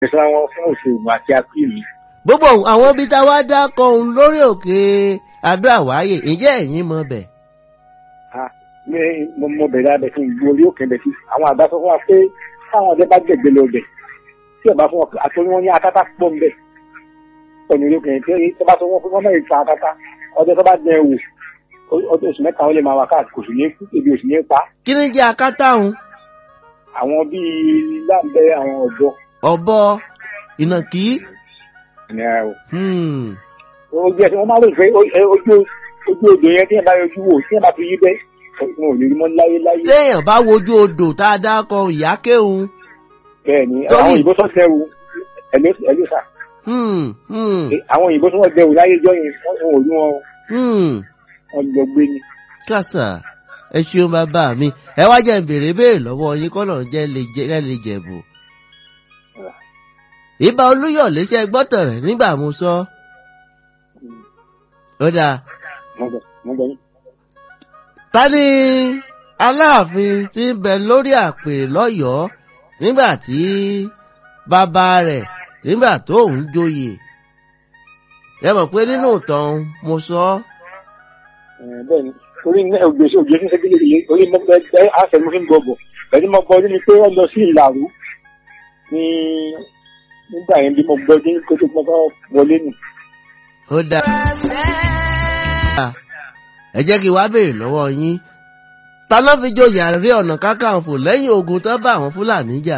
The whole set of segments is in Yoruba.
ìṣẹ́ wọn fún òṣèlú àti apíìlì. gbogbo àwọn ibi tá a wá dákọ̀ òun lórí òkè Adó Àwáyè ǹjẹ́ ẹ̀yin mọ̀ bẹ̀? Mo bẹ̀rẹ̀ abẹ fún ìlú orí òkè bẹ̀ sí àwọn àgbà sọ fún wa pé táwọn ọdẹ bá gbẹ̀gbẹ̀ lọ bẹ̀ tí ọba fún wọn àti wọn ní akátá pọ̀ ń bẹ̀ pẹ̀lú orí òkè tí tó bá sọ wọn fún wọn mẹ́rin fa akátá ọdẹ tó bá dẹ wò ọdún oṣù mẹ́ta wọn lè máa wà káàkiri kò sì ní kú ebi oṣù ní pa. kí ni jẹ́ akátá òun? àwọn bíi láǹbẹ̀ àwọn ọ̀bọ ìnàkí. ojú ẹsẹ̀ wọn máa lè fẹ́ ojú odò yẹn tí yẹn bá yọjú wò tí yẹn bá fi yí bẹ́ wọn ò lè rí mọ́ láyé. téèyàn bá wojú odò tá a dákọ̀ ìyá kéhun. bẹ́ẹ̀ni àwọn òyìnbó tó sẹ́wù ẹlẹ́sà. àwọn òyìnbó tó wọ́n gbẹ̀wò láyé jọ yẹn wọn ò rí wọn. wọ́n lọ gbé ni. kàṣà ẹ ṣeun bàbá mi ẹ wá jẹ́ béèrè lọ́wọ́ yín kọ́nà jẹ́ lè jẹ̀bù. Ìbà Olúyọ̀lé ṣe gbọ́tàn rẹ̀ nígbà mo sọ. ó dáa. ta ni Aláàfin tí ń bẹ lórí àpèrè lọ́yọ̀ọ́ nígbà tí bàbá rẹ̀ nígbà tó ń joyè? ẹ mọ̀ pé nínú ìtàn mo sọ. bẹ́ẹ̀ni orí ògbésí ní sẹ́gbẹ́lẹ́ yìí orí mọ́gbẹ́ àfẹnumọ́fín gbọ́bọ̀ pẹ̀lú mọ́gbọ́ ní pé wọ́n lọ sí Ìlàrú ní nígbà yẹn bí mo gbọ́ ní kótó mo bá wọlé nù. ó dáa. ẹ jẹ́ kí wá béèrè lọ́wọ́ yín ta ló fi joyè Ààrẹ Ọ̀nà Kakanfò lẹ́yìn ogun tó bá àwọn Fúlàní jà?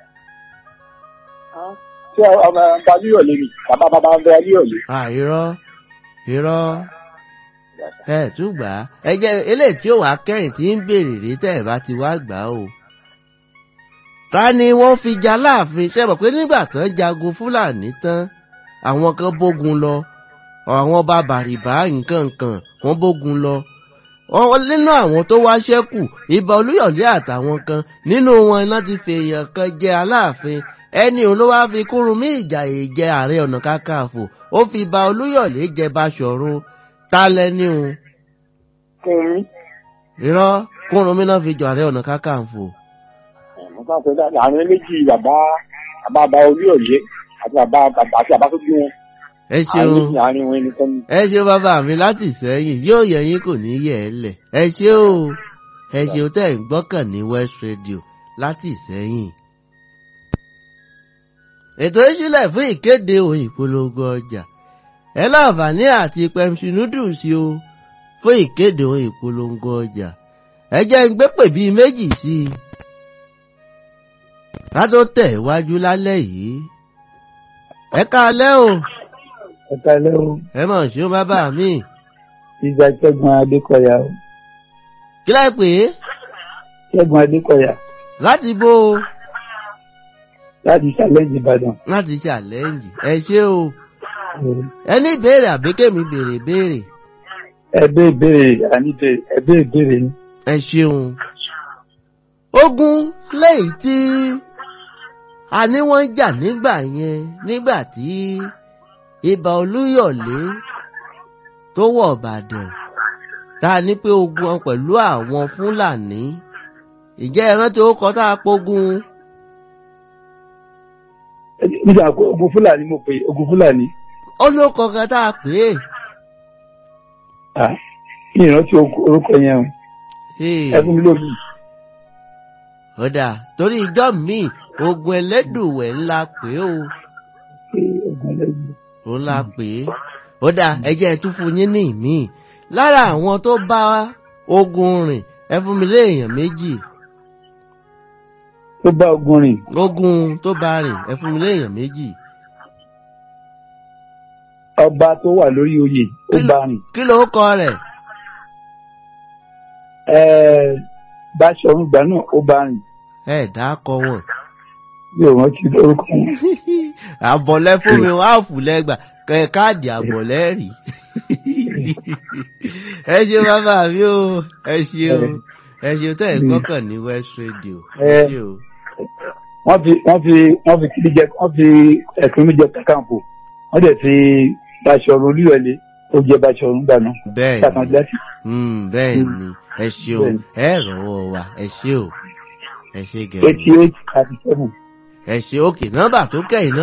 ṣé ọmọ Alíyọ̀lé ni bàbá ń bẹ Alíyọ̀lé. irọ́ ẹ tún gbà á ẹ jẹ́ eléyìí tí ó wàá kẹ́yìn tí ń béèrè rí tẹ́ ẹ̀ bá ti wá gbà á o. ta ni wọ́n fi jà láàfin? ṣé mọ̀ pé nígbà tán jagun Fúlàní tán àwọn kan bógun lọ àwọn ọba bàrìbá nǹkan wọ́n bógun lọ. wọ́n nínú àwọn tó wá ṣẹ́kù Ìbà Olúyọ̀lé àtàwọn kan nínú wọn iná ti fi èèyàn kan jẹ Aláàfin ẹni òun ló wá fi Kúrúnmí Ìjàyè jẹ Ààrẹ Ọ̀nà Kakanfò ó fi Ìbà Olúyọ̀lé jẹ Baṣọ̀run ta lẹni o. Kúrúnmí. irọ́ Kúrúnmí náà fi jọ Ààrẹ Ọ̀nà Kakanfò. mo bá fẹ́ dá àwọn méjì bàbá Olúyọ̀lé àti bàbá tó bí wọn. ẹ ṣeun bàbá mi láti Ìṣẹ́yìn yóò yẹ yín kò ní yẹ ẹ lẹ̀ ẹ ṣeun tẹ́ ń gbọ́kàn ní West Radio láti Ìṣẹ́yìn. ètò ìṣílẹ̀ fún ìkéde ohun ìpolongo ọjà ẹ láǹfààní àti pẹ̀mṣì noodles o fún ìkéde ohun ìpolongo ọjà ẹ jẹ́ ń gbé pè bíi méjì sí i ká tó tẹ̀ iwájú lálẹ́ yìí. ẹ káalẹ́ o. ẹ káalẹ́ o. ẹ mọ̀ ṣé o bàbá mi. ìjà Ṣẹ́gun Adékọ̀yà o. kí láì pè é. Ṣẹ́gun Adékọ̀yà. láti bó o. láti Challenge Ìbàdàn. láti Challenge ẹ ṣé o. ẹ ní ìbéèrè àbíkẹ́mi béèrè. ẹ béèrè ẹ béèrè ni. ẹ ṣeun. ogun lẹ́yìn tí a ní wọ́n jà nígbà yẹn nígbà tí Ìbà Olúyọ̀lé tó wọ̀ Ìbàdàn tá a ní pé ogun wọn pẹ̀lú àwọn Fúlàní ìjẹ́ ẹ rántí ó kọ́ tá a pogun. nígbà ogun Fúlàní mo pè ogun Fúlàní. ó ló kọ kan tá a pè é. kí ni ìrántí orúkọ yẹn o. ẹ fún mi lómi. ọ̀dà torí ìjọ míì ogun Ẹlẹ́dùwẹ̀ ńlá pé o. ó ńlá pé ọ̀dà ẹ̀jẹ̀ tún fún yín ní ìmí lára àwọn tó bá ogun rìn ẹ fún mi léèyàn méjì. tó bá ogun rìn. ogun tó bá rìn ẹ fún mi léèyàn méjì. ọba tó wà lórí oyè ó bá rìn. kí ló kọ rẹ̀? Báṣọ̀run gbà náà ó bá rìn. ẹ dákọ wọn. mi ò rántí lórúkọ wọn. àbọ̀lẹ́ fún mi wọ́n á fún lẹ́gbà káàdì àbọ̀lẹ́ rí. ẹ ṣe bàbá mi o ẹ ṣe tẹ́ ẹ̀ gbọ́kàn ní West Radio. wọ́n fi kiri jẹ wọ́n fi ẹ̀kúnmí jẹ Kakanfò wọ́n dẹ̀ fi Baṣọ̀run Olúyọ̀lé ó jẹ Baṣọ̀run gbà náà. bẹ́ẹ̀ ni ẹ ṣeun ẹ rọwọ́ wa ẹ ṣe o ẹ ṣe gẹ̀rẹ́. 8837. ẹ ṣe òkè nọ́mbà tó kẹ́yìn náà.